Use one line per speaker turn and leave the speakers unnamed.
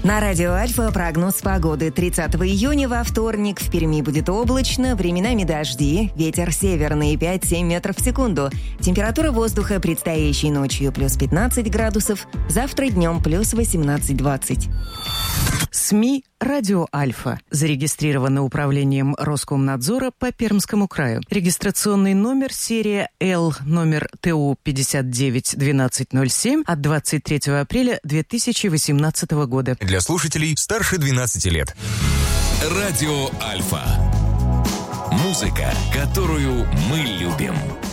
На радио Альфа прогноз погоды. 30 июня во вторник в Перми будет облачно, временами дожди, ветер северный 5-7 метров в секунду. Температура воздуха предстоящей ночью плюс 15 градусов, завтра днем плюс 18-20.
СМИ «Радио Альфа». Зарегистрировано управлением Роскомнадзора по Пермскому краю. Регистрационный номер серия Л, номер ТУ 591207 от 23 апреля 2018 года.
Для слушателей старше 12 лет. Радио Альфа. Музыка, которую мы любим.